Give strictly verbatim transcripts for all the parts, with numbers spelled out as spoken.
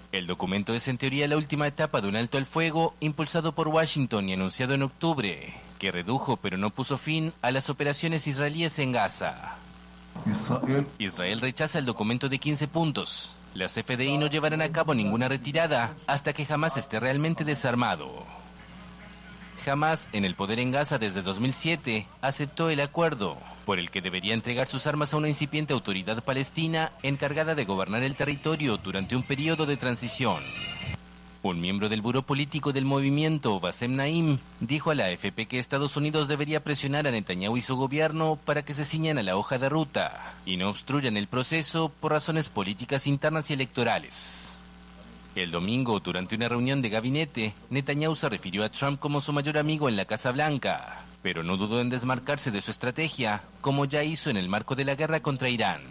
El documento es en teoría la última etapa de un alto al fuego impulsado por Washington y anunciado en octubre, que redujo pero no puso fin a las operaciones israelíes en Gaza. Israel, Israel rechaza el documento de quince puntos. Las F D I no llevarán a cabo ninguna retirada hasta que Hamás esté realmente desarmado. Hamás, en el poder en Gaza desde dos mil siete, aceptó el acuerdo, por el que debería entregar sus armas a una incipiente autoridad palestina encargada de gobernar el territorio durante un periodo de transición. Un miembro del buró político del movimiento, Bassem Naim, dijo a la A F P que Estados Unidos debería presionar a Netanyahu y su gobierno para que se ciñan a la hoja de ruta y no obstruyan el proceso por razones políticas internas y electorales. El domingo, durante una reunión de gabinete, Netanyahu se refirió a Trump como su mayor amigo en la Casa Blanca, pero no dudó en desmarcarse de su estrategia, como ya hizo en el marco de la guerra contra Irán.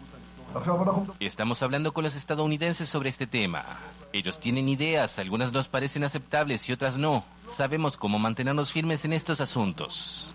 Estamos hablando con los estadounidenses sobre este tema. Ellos tienen ideas, algunas nos parecen aceptables y otras no. Sabemos cómo mantenernos firmes en estos asuntos.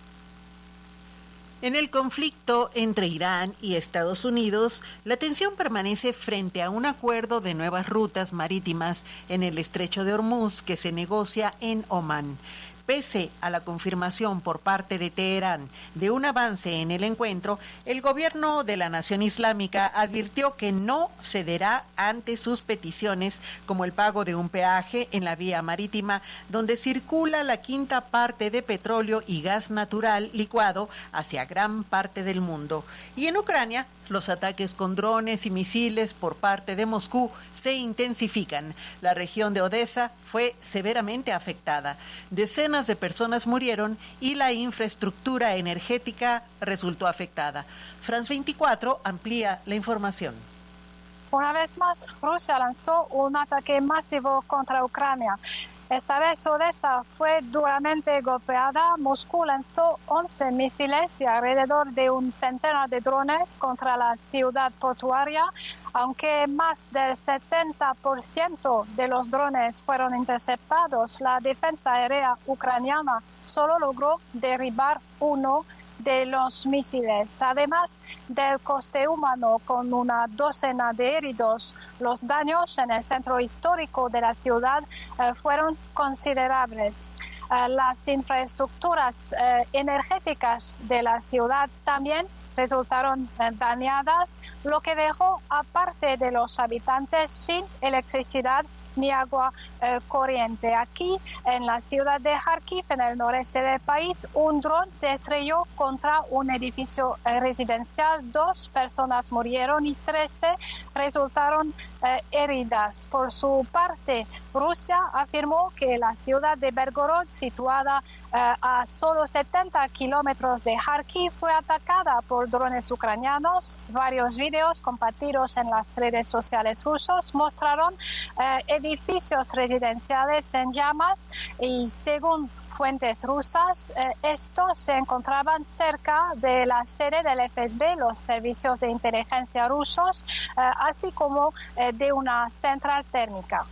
En el conflicto entre Irán y Estados Unidos, la tensión permanece frente a un acuerdo de nuevas rutas marítimas en el estrecho de Hormuz que se negocia en Omán. Pese a la confirmación por parte de Teherán de un avance en el encuentro, el gobierno de la Nación Islámica advirtió que no cederá ante sus peticiones, como el pago de un peaje en la vía marítima donde circula la quinta parte de petróleo y gas natural licuado hacia gran parte del mundo. Y en Ucrania, los ataques con drones y misiles por parte de Moscú se intensifican. La región de Odessa fue severamente afectada. Decenas de personas murieron y la infraestructura energética resultó afectada. France veinticuatro amplía la información. Una vez más, Rusia lanzó un ataque masivo contra Ucrania. Esta vez Odessa fue duramente golpeada. Moscú lanzó once misiles y alrededor de un centenar de drones contra la ciudad portuaria, aunque más del setenta por ciento de los drones fueron interceptados. La defensa aérea ucraniana solo logró derribar uno de los misiles. Además del coste humano con una docena de heridos, los daños en el centro histórico de la ciudad eh, fueron considerables. Eh, las infraestructuras eh, energéticas de la ciudad también resultaron eh, dañadas, lo que dejó a parte de los habitantes sin electricidad ni agua eh, corriente. Aquí, en la ciudad de Kharkiv, en el noreste del país, un dron se estrelló contra un edificio eh, residencial. Dos personas murieron y trece resultaron eh, heridas. Por su parte, Rusia afirmó que la ciudad de Belgorod, situada eh, a solo setenta kilómetros de Kharkiv, fue atacada por drones ucranianos. Varios videos compartidos en las redes sociales rusas mostraron eh, edificios residenciales en llamas y, según fuentes rusas, eh, estos se encontraban cerca de la sede del F S B, los servicios de inteligencia rusos, eh, así como eh, de una central térmica.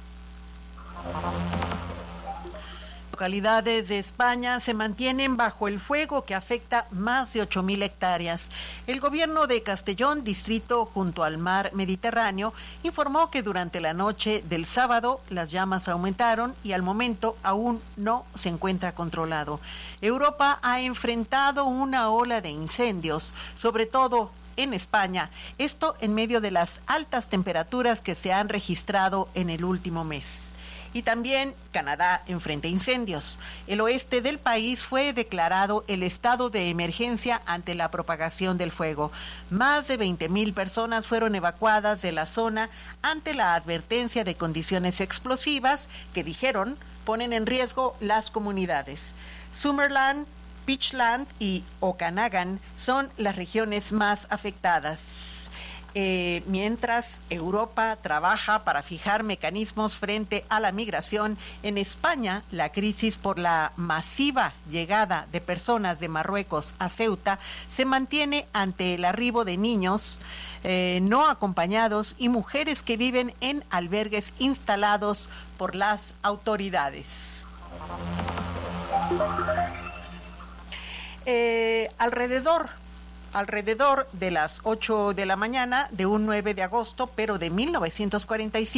Localidades de España se mantienen bajo el fuego que afecta más de ocho mil hectáreas. El gobierno de Castellón, distrito junto al mar Mediterráneo, informó que durante la noche del sábado las llamas aumentaron y al momento aún no se encuentra controlado. Europa ha enfrentado una ola de incendios, sobre todo en España, esto en medio de las altas temperaturas que se han registrado en el último mes. Y también Canadá enfrenta incendios. El oeste del país fue declarado el estado de emergencia ante la propagación del fuego. Más de veinte mil personas fueron evacuadas de la zona ante la advertencia de condiciones explosivas que, dijeron, ponen en riesgo las comunidades. Summerland, Peachland y Okanagan son las regiones más afectadas. Eh, mientras Europa trabaja para fijar mecanismos frente a la migración, en España la crisis por la masiva llegada de personas de Marruecos a Ceuta se mantiene ante el arribo de niños eh, no acompañados y mujeres que viven en albergues instalados por las autoridades. Eh, alrededor Alrededor de las ocho de la mañana de un nueve de agosto, pero de mil novecientos cuarenta y cinco,